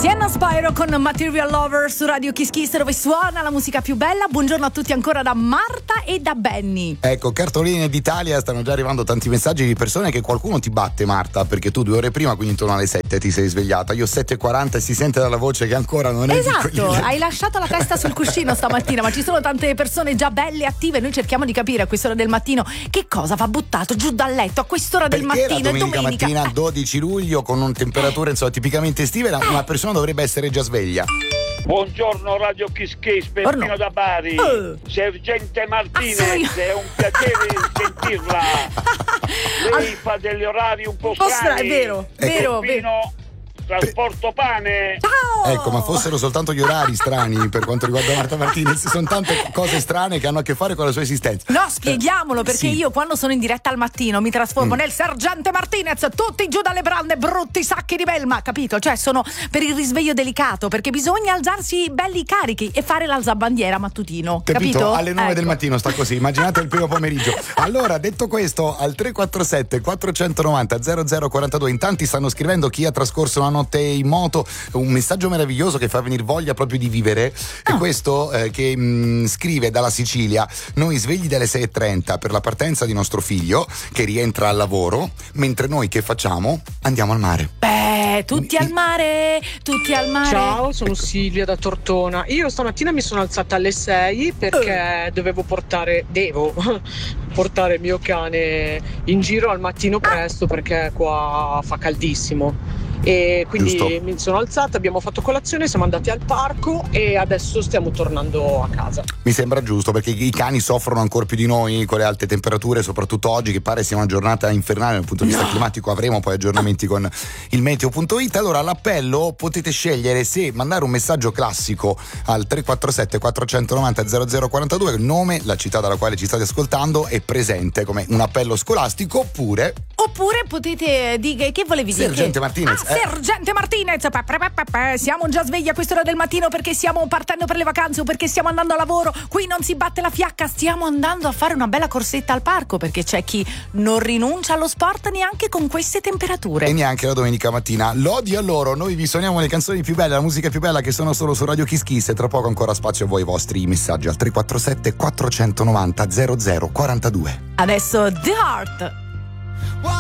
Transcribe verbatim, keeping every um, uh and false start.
Sienna Spyro con Material Lover su Radio Kiss Kiss, dove suona la musica più bella. Buongiorno a tutti ancora da Marta e da Benny. Ecco, cartoline d'Italia, stanno già arrivando tanti messaggi di persone che qualcuno ti batte, Marta, perché tu due ore prima, quindi intorno alle sette ti sei svegliata. Io sette e quaranta e si sente dalla voce che ancora non è esatto, hai lasciato la testa sul cuscino stamattina, ma ci sono tante persone già belle e attive. Noi cerchiamo di capire a quest'ora del mattino che cosa va buttato giù dal letto a quest'ora perché del mattino. la domenica, domenica mattina eh. dodici luglio con un temperatura insomma tipicamente estive, una persona dovrebbe essere già sveglia. Buongiorno Radio Kiss Kiss, Peppino da Bari. uh. Sergente Martinez, ah, è un piacere sentirla. Lei fa degli orari un po' strani. È vero, vero, vero. Trasporto pane. Ciao! Ecco, ma fossero soltanto gli orari strani per quanto riguarda Marta Martinez, sono tante cose strane che hanno a che fare con la sua esistenza. No, spieghiamolo, perché sì. io quando sono in diretta al mattino mi trasformo mm. nel sergente Martinez, tutti giù dalle brande, brutti sacchi di melma, capito? Cioè sono per il risveglio delicato, perché bisogna alzarsi belli carichi e fare l'alzabandiera mattutino, capito? capito? Alle nove ecco. del mattino sta così, immaginate il primo pomeriggio. Allora, detto questo, al tre quattro sette quattrocentonovanta zero zero quarantadue in tanti stanno scrivendo chi ha trascorso una notte in moto, un messaggio meraviglioso che fa venire voglia proprio di vivere. Oh. E questo eh, che mh, scrive dalla Sicilia: noi svegli dalle sei e trenta per la partenza di nostro figlio che rientra al lavoro, mentre noi che facciamo? Andiamo al mare. Beh, tutti al mare, tutti al mare. Ciao, sono Silvia da Tortona. Io stamattina mi sono alzata alle sei perché uh. dovevo portare, devo portare il mio cane in giro al mattino presto perché qua fa caldissimo. E quindi Giusto. mi sono alzata, abbiamo fatto colazione, siamo andati al parco e adesso stiamo tornando a casa. Mi sembra giusto, perché i cani soffrono ancora più di noi con le alte temperature, soprattutto oggi che pare sia una giornata infernale dal punto di vista no. climatico. Avremo poi aggiornamenti con il meteo punto it. Allora l'appello potete scegliere se mandare un messaggio classico al tre quattro sette quattrocentonovanta zero zero quarantadue, il nome, la città dalla quale ci state ascoltando è presente come un appello scolastico, oppure oppure potete dire che volevi dire Sergente Martinez. Ah, Sergente Martinez, siamo già svegli a quest'ora del mattino perché stiamo partendo per le vacanze o perché stiamo andando a lavoro, qui non si batte la fiacca, stiamo andando a fare una bella corsetta al parco, perché c'è chi non rinuncia allo sport neanche con queste temperature e neanche la domenica mattina. Lodi a loro, noi vi suoniamo le canzoni più belle, la musica più bella che sono solo su Radio Kiss Kiss, e tra poco ancora spazio a voi, i vostri messaggi al tre quattro sette quattrocentonovanta zero zero quarantadue. Adesso The Heart.